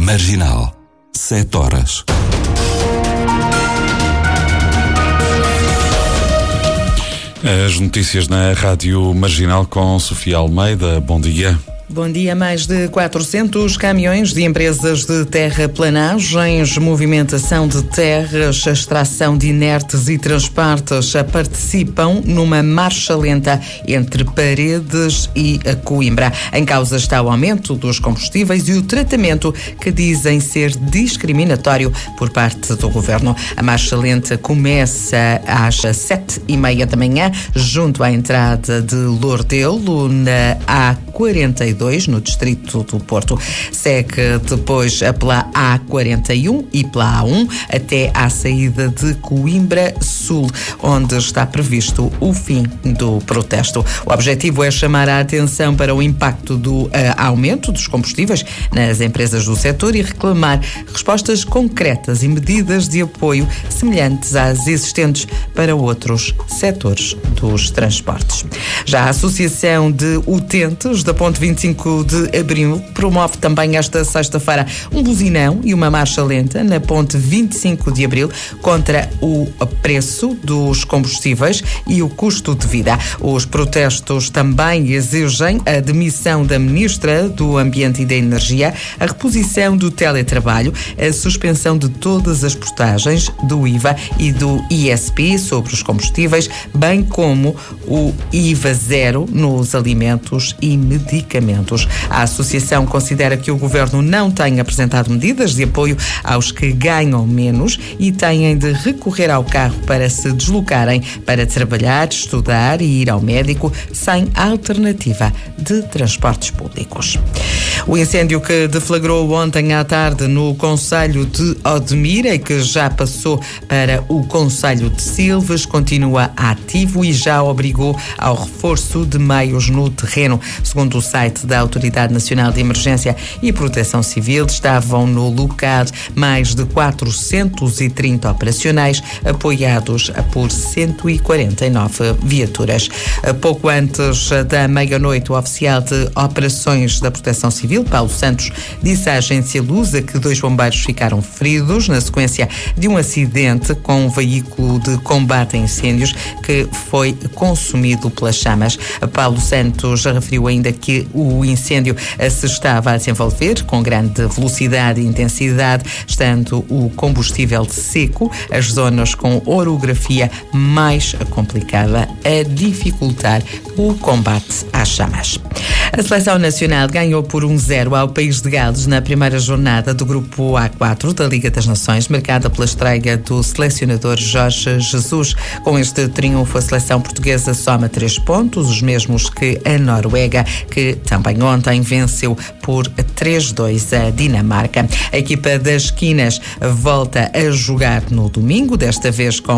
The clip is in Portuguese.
Marginal, 7 horas. As notícias na Rádio Marginal com Sofia Almeida. Bom dia. Bom dia. Mais de 400 caminhões de empresas de terraplanagens, movimentação de terras, extração de inertes e transportes participam numa marcha lenta entre Paredes e Coimbra. Em causa está o aumento dos combustíveis e o tratamento que dizem ser discriminatório por parte do governo. A marcha lenta começa às 7h30 da manhã, junto à entrada de Lordelo, na A42, no distrito do Porto. Segue depois pela A41 e pela A1 até à saída de Coimbra Sul, onde está previsto o fim do protesto. O objetivo é chamar a atenção para o impacto do aumento dos combustíveis nas empresas do setor e reclamar respostas concretas e medidas de apoio semelhantes às existentes para outros setores dos transportes. Já a Associação de Utentes da Ponte 25 de Abril promove também esta sexta-feira um buzinão e uma marcha lenta na Ponte 25 de Abril contra o preço dos combustíveis e o custo de vida. Os protestos também exigem a demissão da Ministra do Ambiente e da Energia, a reposição do teletrabalho, a suspensão de todas as postagens do IVA e do ISP sobre os combustíveis, bem como o IVA zero nos alimentos e medicamentos. A associação considera que o governo não tem apresentado medidas de apoio aos que ganham menos e têm de recorrer ao carro para se deslocarem para trabalhar, estudar e ir ao médico sem alternativa de transportes públicos. O incêndio que deflagrou ontem à tarde no concelho de Odmira e que já passou para o concelho de Silves continua ativo e já obrigou ao reforço de meios no terreno. Segundo o site da Autoridade Nacional de Emergência e Proteção Civil, estavam no local mais de 430 operacionais, apoiados por 149 viaturas. Pouco antes da meia-noite, o oficial de Operações da Proteção Civil, Paulo Santos, disse à agência Lusa que 2 bombeiros ficaram feridos na sequência de um acidente com um veículo de combate a incêndios que foi consumido pelas chamas. Paulo Santos referiu ainda que o incêndio se estava a desenvolver com grande velocidade e intensidade, estando o combustível seco, as zonas com orografia mais complicada a dificultar o combate às chamas. A Seleção Nacional ganhou por 1-0 ao País de Gales na primeira jornada do Grupo A4 da Liga das Nações, marcada pela estreia do selecionador Jorge Jesus. Com este triunfo, a seleção portuguesa soma 3 pontos, os mesmos que a Noruega, que também ontem venceu por 3-2 a Dinamarca. A equipa das Quinas volta a jogar no domingo, desta vez com